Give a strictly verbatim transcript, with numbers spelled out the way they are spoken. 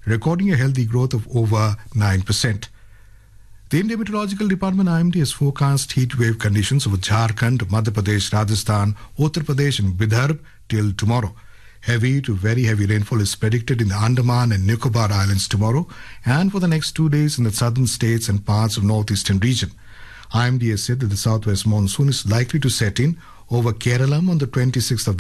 recording a healthy growth of over nine percent. The Indian Meteorological Department I M D has forecast heat wave conditions over Jharkhand, Madhya Pradesh, Rajasthan, Uttar Pradesh and Vidarbha till tomorrow. Heavy to very heavy rainfall is predicted in the Andaman and Nicobar Islands tomorrow and for the next two days in the southern states and parts of northeastern region. I M D has said that the southwest monsoon is likely to set in over Kerala on the twenty-sixth of